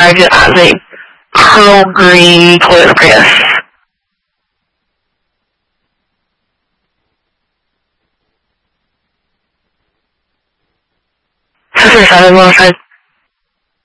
described it as a pearl green Poliscreus. Sister 7 alongside